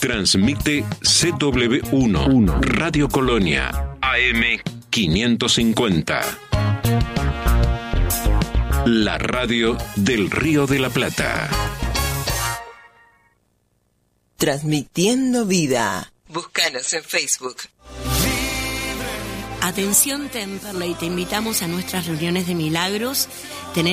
Transmite CW1, Radio Colonia, AM 550. La radio del Río de la Plata. Transmitiendo vida. Búscanos en Facebook. Atención Temperley, te invitamos a nuestras reuniones de milagros. Tenemos